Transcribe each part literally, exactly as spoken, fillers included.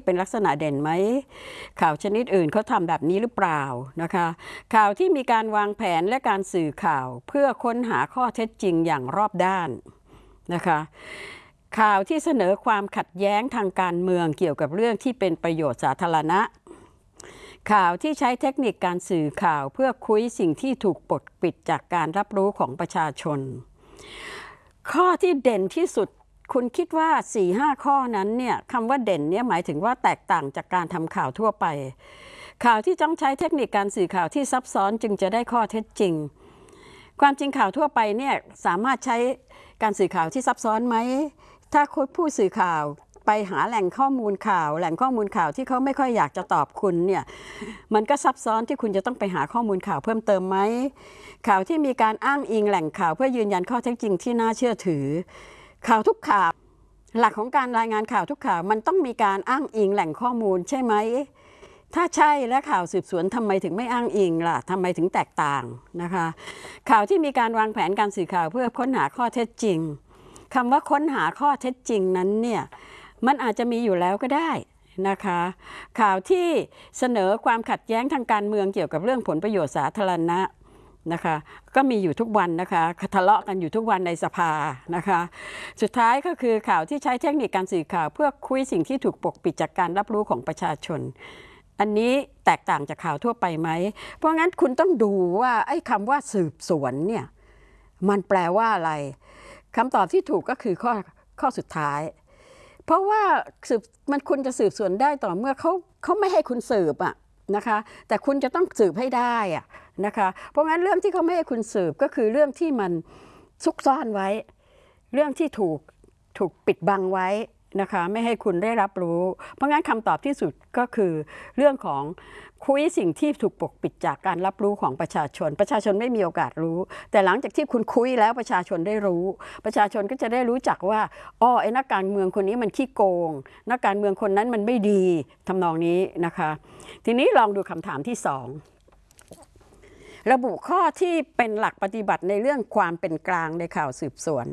เป็นลักษณะเด่นไหมข่าวชนิดอื่นเขาทำแบบนี้หรือเปล่านะคะข่าวที่มีการวางแผนและการสื่อข่าวเพื่อค้นหาข้อเท็จจริงอย่างรอบด้านนะคะข่าวที่เสนอความขัดแย้งทางการเมืองเกี่ยวกับเรื่องที่เป็นประโยชน์สาธารณะข่าวที่ใช้เทคนิคการสื่อข่าวเพื่อคุยสิ่งที่ถูกปกปิดจากการรับรู้ของประชาชนข้อที่เด่นที่สุดคุณคิดว่า สี่ห้า ข้อนั้นเนี่ยคำว่าเด่นเนี่ยหมายถึงว่าแตกต่างจากการทำข่าวทั่วไปข่าวที่ต้องใช้เทคนิคการสื่อข่าวที่ซับซ้อนจึงจะได้ข้อเท็จจริงความจริงข่าวทั่วไปเนี่ยสามารถใช้การสื่อข่าวที่ซับซ้อนไหมถ้าคุณผู้สื่อข่าวไปหาแหล่งข้อมูลข่าวแหล่งข้อมูลข่าวที่เขาไม่ค่อยอยากจะตอบคุณเนี่ยมันก็ซับซ้อนที่คุณจะต้องไปหาข้อมูลข่าวเพิ่มเติมไหมข่าวที่มีการอ้างอิงแหล่งข่าวเพื่อยืนยันข้อเท็จจริงที่น่าเชื่อถือข่าวทุกข่าวหลักของการรายงานข่าวทุกข่าวมันต้องมีการอ้างอิงแหล่งข้อมูลใช่ไหมถ้าใช่และข่าวสืบสวนทำไมถึงไม่อ้างอิงล่ะทำไมถึงแตกต่างนะคะข่าวที่มีการวางแผนการสื่อข่าวเพื่อค้นหาข้อเท็จจริงคำว่าค้นหาข้อเท็จจริงนั้นเนี่ยมันอาจจะมีอยู่แล้วก็ได้นะคะข่าวที่เสนอความขัดแย้งทางการเมืองเกี่ยวกับเรื่องผลประโยชน์สาธารณะนะคะก็มีอยู่ทุกวันนะคะทะเลาะกันอยู่ทุกวันในสภานะคะสุดท้ายก็คือข่าวที่ใช้เทคนิคการสื่อข่าวเพื่อคุยสิ่งที่ถูกปกปิดจากการรับรู้ของประชาชนอันนี้แตกต่างจากข่าวทั่วไปไหมเพราะงั้นคุณต้องดูว่าไอ้คำว่าสืบสวนเนี่ยมันแปลว่าอะไรคำตอบที่ถูกก็คือข้อข้อสุดท้ายเพราะว่าสืบมันคุณจะสืบสวนได้ต่อเมื่อเขาเขาไม่ให้คุณสืบอะนะคะแต่คุณจะต้องสืบให้ได้อะนะคะเพราะงั้นเรื่องที่เขาไม่ให้คุณสืบก็คือเรื่องที่มันซุกซ่อนไว้เรื่องที่ถูกถูกปิดบังไว้นะคะไม่ให้คุณได้รับรู้เพราะงั้นคำตอบที่สุดก็คือเรื่องของคุยสิ่งที่ถูกปกปิดจากการรับรู้ของประชาชนประชาชนไม่มีโอกาสรู้แต่หลังจากที่คุณคุยแล้วประชาชนได้รู้ประชาชนก็จะได้รู้จักว่าอ้อไอ้นักการเมืองคนนี้มันขี้โกงนักการเมืองคนนั้นมันไม่ดีทำนองนี้นะคะทีนี้ลองดูคำถามที่สองระบุข้อที่เป็นหลักปฏิบัติในเรื่องความเป็นกลางในข่าวสืบสวน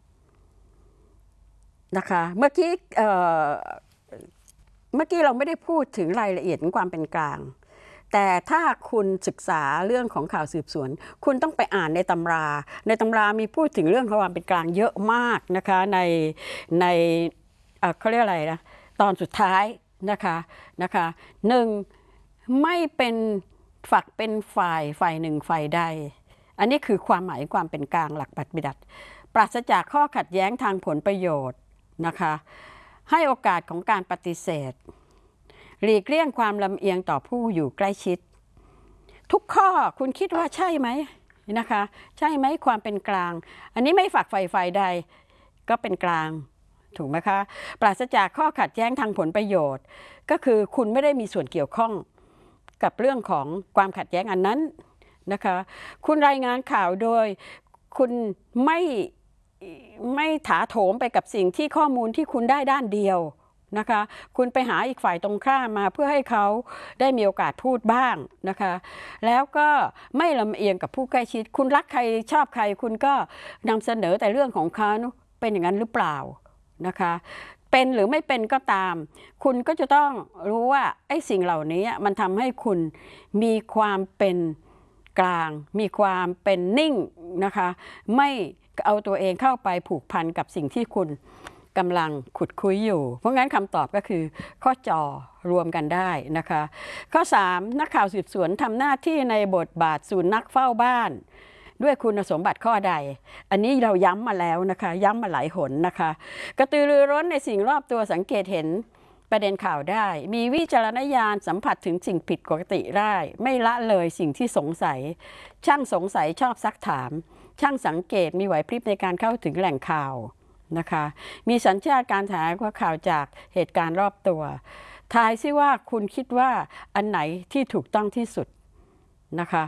นะคะเมื่อกี้เอ่อเมื่อกี้เราไม่ได้พูดถึงรายละเอียดของความเป็นกลางแต่ถ้าคุณศึกษาเรื่องของข่าวสืบสวนคุณต้องไปอ่านในตำราในตำรามีพูดถึงเรื่องความเป็นกลางเยอะมากนะคะในในเขาเรียกอะไรนะตอนสุดท้ายนะคะนะคะหนึ่งไม่เป็นฝักเป็นฝ่ายฝ่ายหนึ่งฝ่ายใดอันนี้คือความหมายความเป็นกลางหลักปฏิบัติปราศจากข้อขัดแย้งทางผลประโยชน์นะคะให้โอกาสของการปฏิเสธหลีกเลี่ยงความลำเอียงต่อผู้อยู่ใกล้ชิดทุกข้อคุณคิดว่าใช่ไหมนะคะใช่ไหมความเป็นกลางอันนี้ไม่ฝักใฝ่ฝ่ายใดก็เป็นกลางถูกไหมคะปราศจากข้อขัดแย้งทางผลประโยชน์ก็คือคุณไม่ได้มีส่วนเกี่ยวข้องกับเรื่องของความขัดแย้งอันนั้นนะคะคุณรายงานข่าวโดยคุณไม่ไม่ถาโถมไปกับสิ่งที่ข้อมูลที่คุณได้ด้านเดียวนะคะคุณไปหาอีกฝ่ายตรงข้ามมาเพื่อให้เขาได้มีโอกาสพูดบ้างนะคะแล้วก็ไม่ลำเอียงกับผู้ใกล้ชิดคุณรักใครชอบใครคุณก็นำเสนอแต่เรื่องของเขาเป็นอย่างนั้นหรือเปล่านะคะเป็นหรือไม่เป็นก็ตามคุณก็จะต้องรู้ว่าไอ้สิ่งเหล่านี้มันทำให้คุณมีความเป็นกลางมีความเป็นนิ่งนะคะไม่เอาตัวเองเข้าไปผูกพันกับสิ่งที่คุณกำลังขุดคุยอยู่เพราะงั้นคำตอบก็คือข้อจอรวมกันได้นะคะข้อสามนักข่าวสืบสวนทำหน้าที่ในบทบาทศูนย์นักเฝ้าบ้านด้วยคุณสมบัติข้อใดอันนี้เราย้ำมาแล้วนะคะย้ำมาหลายหนนะคะกระตือรือร้นในสิ่งรอบตัวสังเกตเห็นประเด็นข่าวได้มีวิจารณญาณสัมผัสถึงสิ่งผิดปกติได้ไม่ละเลยสิ่งที่สงสัยช่างสงสัยชอบซักถามช่างสังเกตมีไหวพริบในการเข้าถึงแหล่งข่าวนะคะมีสัญชาตการถ่ายว่าข่าวจากเหตุการณ์รอบตัวทายซิว่าคุณคิดว่าอันไหนที่ถูกต้องที่สุดนะคะ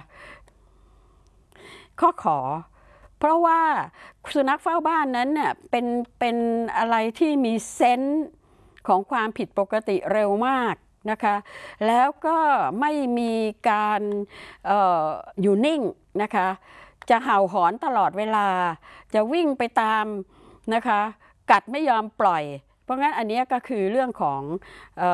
ข้อขอเพราะว่าสุนัขเฝ้าบ้านนั้นเนี่ยเป็นเป็นอะไรที่มีเซนส์ของความผิดปกติเร็วมากนะคะแล้วก็ไม่มีการเอ่ออยู่นิ่งนะคะจะเห่าหอนตลอดเวลาจะวิ่งไปตามนะคะกัดไม่ยอมปล่อยเพราะงั้นอันนี้ก็คือเรื่องของเอ่